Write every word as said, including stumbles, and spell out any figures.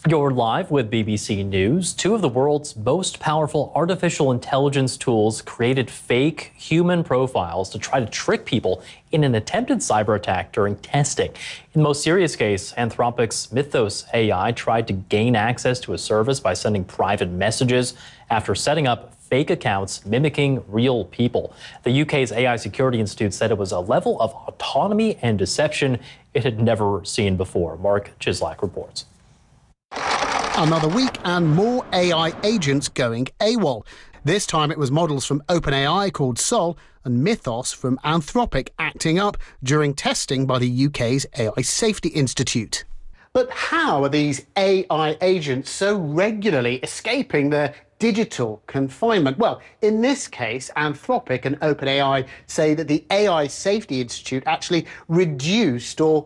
You're live with B B C News. Two of the world's most powerful artificial intelligence tools created fake human profiles to try to trick people in an attempted cyber attack during testing. In the most serious case, Anthropic's Mythos A I tried to gain access to a service by sending private messages after setting up fake accounts mimicking real people. The U K's A I Security Institute said it was a level of autonomy and deception it had never seen before. Mark Chislak reports. Another week and more A I agents going AWOL. This time it was models from OpenAI called Sol and Mythos from Anthropic acting up during testing by the U K's A I Safety Institute. But how are these A I agents so regularly escaping their digital confinement? Well, in this case, Anthropic and OpenAI say that the A I Safety Institute actually reduced or